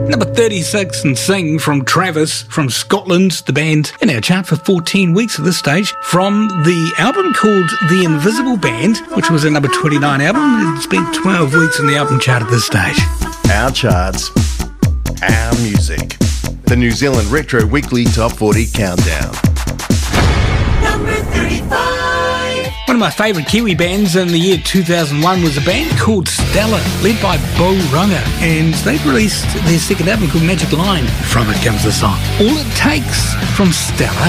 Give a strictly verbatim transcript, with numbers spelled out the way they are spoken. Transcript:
Number thirty-six and Sing from Travis from Scotland, the band in our chart for fourteen weeks at this stage, from the album called The Invisible Band, which was a number twenty-nine album. It's been twelve weeks in the album chart at this stage. Our charts, our music. The New Zealand Retro Weekly Top forty Countdown. Number thirty-five. One of my favourite Kiwi bands in the year two thousand one was a band called Stella, led by Bo Runga, and they've released their second album called Magic Line. From it comes the song All It Takes from Stella.